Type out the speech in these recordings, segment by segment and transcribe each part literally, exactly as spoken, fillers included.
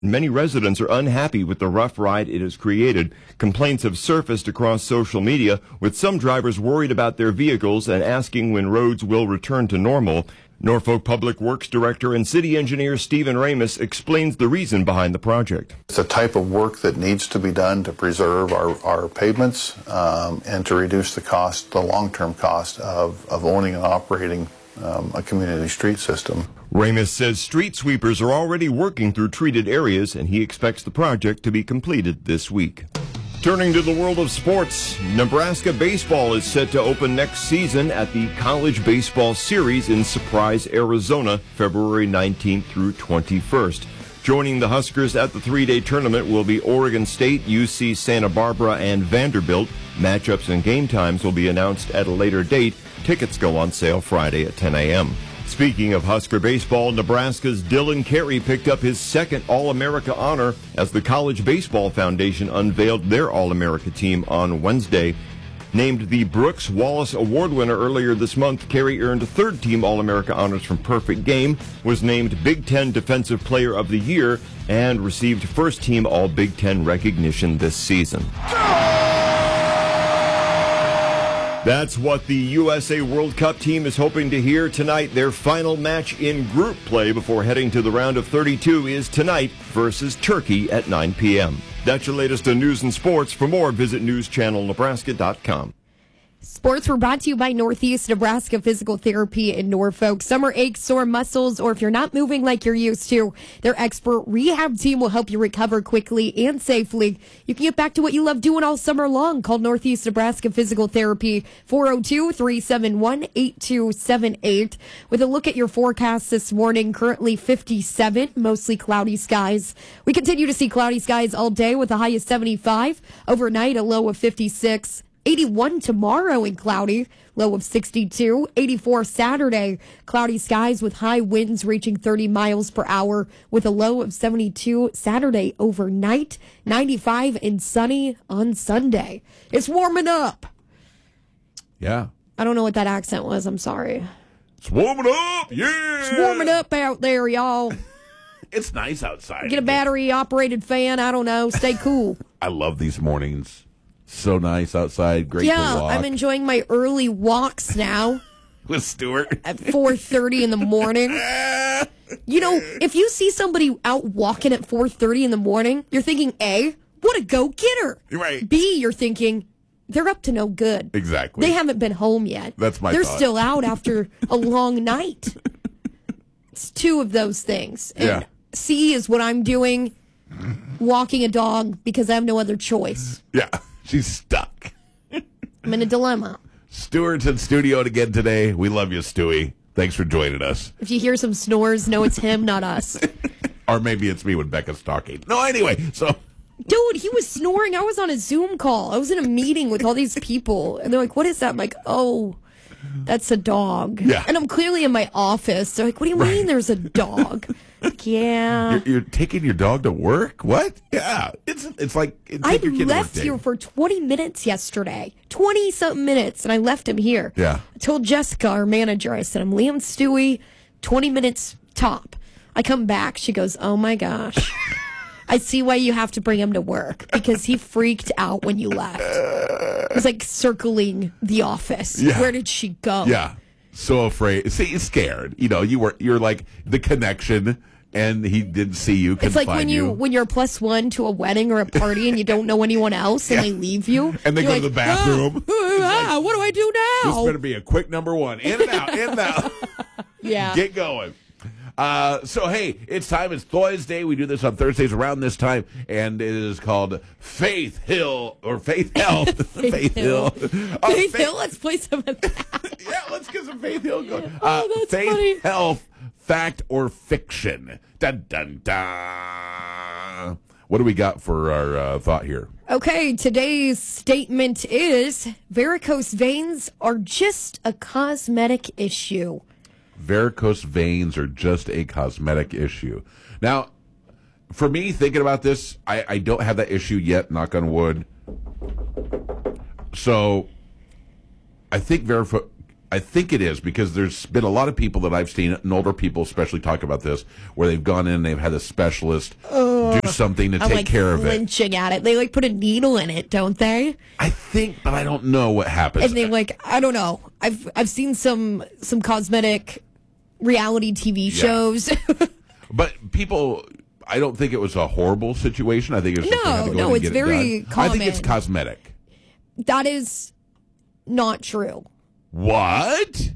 Many residents are unhappy with the rough ride it has created. Complaints have surfaced across social media, with some drivers worried about their vehicles and asking when roads will return to normal. Norfolk Public Works Director and City Engineer Stephen Ramus explains the reason behind the project. It's a type of work that needs to be done to preserve our, our pavements um, and to reduce the cost, the long-term cost of, of owning and operating um, a community street system. Ramus says street sweepers are already working through treated areas, and he expects the project to be completed this week. Turning to the world of sports, Nebraska baseball is set to open next season at the College Baseball Series in Surprise, Arizona, February nineteenth through twenty-first. Joining the Huskers at the three-day tournament will be Oregon State, U C Santa Barbara, and Vanderbilt. Matchups and game times will be announced at a later date. Tickets go on sale Friday at ten a.m. Speaking of Husker baseball, Nebraska's Dylan Carey picked up his second All-America honor as the College Baseball Foundation unveiled their All-America team on Wednesday. Named the Brooks Wallace Award winner earlier this month, Carey earned third-team All-America honors from Perfect Game, was named Big Ten Defensive Player of the Year, and received first-team All-Big Ten recognition this season. That's what the U S A World Cup team is hoping to hear tonight. Their final match in group play before heading to the round of thirty-two is tonight versus Turkey at nine p.m. That's your latest on news and sports. For more, visit news channel nebraska dot com. Sports were brought to you by Northeast Nebraska Physical Therapy in Norfolk. Summer aches, sore muscles, or if you're not moving like you're used to, their expert rehab team will help you recover quickly and safely. You can get back to what you love doing all summer long. Call Northeast Nebraska Physical Therapy, four oh two, three seven one, eight two seven eight. With a look at your forecast this morning, currently fifty-seven, mostly cloudy skies. We continue to see cloudy skies all day with a high of seventy-five. Overnight, a low of fifty-six. eighty-one tomorrow and cloudy, low of sixty-two. eighty-four Saturday, cloudy skies with high winds reaching thirty miles per hour with a low of seventy-two. Saturday overnight, ninety-five and sunny on Sunday. It's warming up. Yeah. I don't know what that accent was. I'm sorry. It's warming up. Yeah. It's warming up out there, y'all. It's nice outside. Get a battery operated fan. I don't know. Stay cool. I love these mornings. So nice outside. Great yeah, to walk. I'm enjoying my early walks now. With Stuart. At four thirty in the morning. You know, if you see somebody out walking at four thirty in the morning, you're thinking, A, what a go-getter. Right. B, you're thinking, they're up to no good. Exactly. They haven't been home yet. That's my They're thought. still out after a long night. It's two of those things. And Yeah. C is what I'm doing, walking a dog because I have no other choice. Yeah. She's stuck. I'm in a dilemma. Stuart's in studio again today. We love you, Stewie. Thanks for joining us. If you hear some snores, know it's him, not us. Or maybe it's me when Becca's talking. No, anyway, so... Dude, he was snoring. I was on a Zoom call. I was in a meeting with all these people. And they're like, what is that? I'm like, oh, that's a dog. Yeah. And I'm clearly in my office. They're like, what do you Right. mean there's a dog? Like, yeah. You're, you're taking your dog to work? What? Yeah. It's it's like... Take I your kid to work left day. here for twenty minutes yesterday. twenty-something minutes, and I left him here. Yeah. I told Jessica, our manager, I said, I'm Liam Stewie, twenty minutes top. I come back. She goes, oh, my gosh. I see why you have to bring him to work, because he freaked out when you left. It was like circling the office. Yeah. Where did she go? Yeah. So afraid. See, scared. You know, you were, you're like the connection, and he didn't see you, couldn't It's like find when you, when you're plus one to a wedding or a party and you don't know anyone else and Yeah. they leave you. And they You're go to like, the bathroom. "Ah, ah, what do I do This now? better be a quick number one. In and out, in and out. Yeah. Get going. Uh, so, hey, it's time. It's Thursday. We do this on Thursdays around this time, and it is called Faith Hill, or Faith Health. Faith Faith Hill. Hill. Uh, Faith Hill, let's play some of that. Yeah, let's get some Faith Hill going. Oh, that's Faith funny. Health, fact or fiction. Dun, dun, dun. What do we got for our uh, thought here? Okay, today's statement is varicose veins are just a cosmetic issue. Varicose veins are just a cosmetic issue. Now, for me, thinking about this, I, I don't have that issue yet, knock on wood. So, I think verif- I think it is, because there's been a lot of people that I've seen, and older people especially, talk about this, where they've gone in and they've had a specialist, do something to I'm take like care of it. flinching at it. They like put a needle in it, don't they? I think, but I don't know what happens. And they like, I don't know. I've I've seen some some cosmetic reality T V shows. Yeah. But people, I don't think it was a horrible situation. I think it was just No, they had to go no, in and it's get it very done. I think it's common. cosmetic. That is not true. What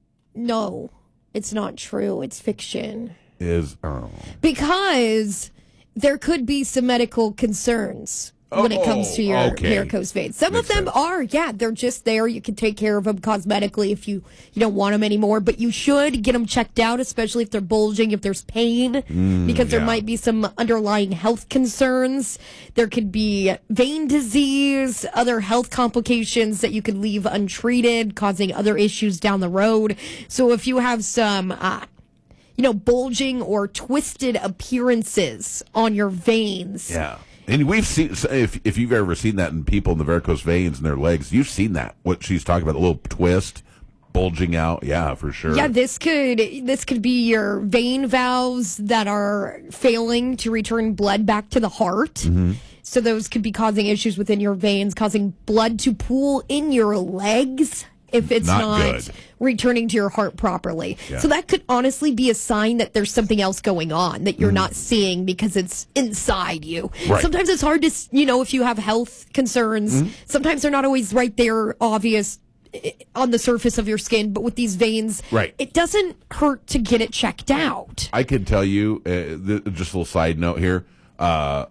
No, it's not true. It's fiction. is? Oh. Because there could be some medical concerns when it comes to your Oh, okay. varicose veins. Some Makes of them sense. are, yeah, they're just there. You can take care of them cosmetically if you, you don't want them anymore, but you should get them checked out, especially if they're bulging, if there's pain, because there yeah. might be some underlying health concerns. There could be vein disease, other health complications that you could leave untreated, causing other issues down the road. So if you have some, uh, you know, bulging or twisted appearances on your veins. Yeah. And we've seen, if if you've ever seen that in people in the varicose veins in their legs, you've seen that. What she's talking about, the little twist, bulging out. Yeah, for sure. Yeah, this could this could be your vein valves that are failing to return blood back to the heart. Mm-hmm. So those could be causing issues within your veins, causing blood to pool in your legs if it's Not not, good. returning to your heart properly. Yeah. So that could honestly be a sign that there's something else going on that you're not seeing because it's inside you. Right. Sometimes it's hard to, s- you know, if you have health concerns, sometimes they're not always right there, obvious i- on the surface of your skin, but with these veins, Right. it doesn't hurt to get it checked out. I can tell you, uh, th- just a little side note here. Uh,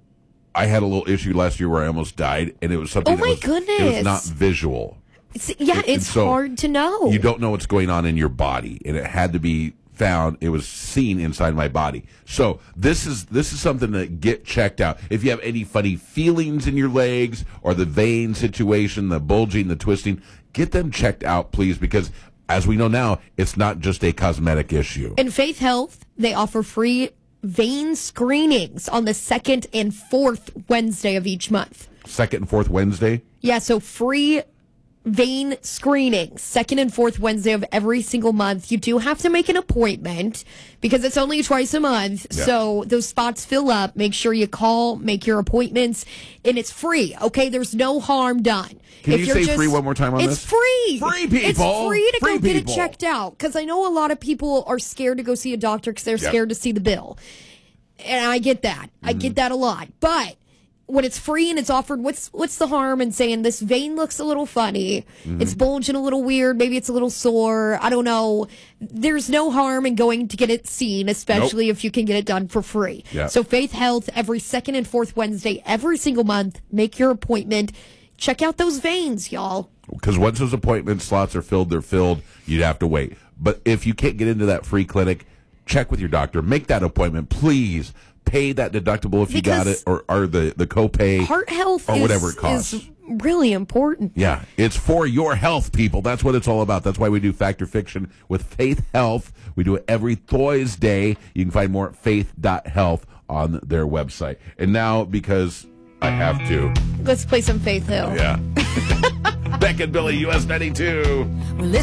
I had a little issue last year where I almost died, and it was something Oh that my was, it was goodness. not visual. It's, yeah, And- and it's so hard to know. You don't know what's going on in your body, and it had to be found. It was seen inside my body. So this is this is something to get checked out. If you have any funny feelings in your legs or the vein situation, the bulging, the twisting, get them checked out, please, because as we know now, it's not just a cosmetic issue. In Faith Health, they offer free vein screenings on the second and fourth Wednesday of each month. Second and fourth Wednesday. Yeah, so free vein screenings, second and fourth Wednesday of every single month. You do have to make an appointment because it's only twice a month. Yeah. So those spots fill up. Make sure you call, make your appointments, and it's free. Okay, there's no harm done. Can If you you're say just- free one more time on it's this? free. Free, people. It's free to Free go get it people. checked out because I know a lot of people are scared to go see a doctor because they're Yep. scared to see the bill. And I get that. I Mm-hmm. get that a lot. But when it's free and it's offered, what's what's the harm in saying this vein looks a little funny? Mm-hmm. It's bulging a little weird. Maybe it's a little sore. I don't know. There's no harm in going to get it seen, especially Nope. if you can get it done for free. Yeah. So Faith Health, every second and fourth Wednesday, every single month, make your appointment. Check out those veins, y'all. Because once those appointment slots are filled, they're filled. You'd have to wait. But if you can't get into that free clinic, check with your doctor. Make that appointment, please. Pay that deductible if you got Because it, or, or the, the copay, Heart health or is, whatever it costs. is really important. Yeah, it's for your health, people. That's what it's all about. That's why we do Factor Fiction with Faith Health. We do it every Thursday. You can find more at faith dot health on their website. And now, because I have to, Let's play some Faith Hill. yeah. Beck and Billy, U S ninety-two.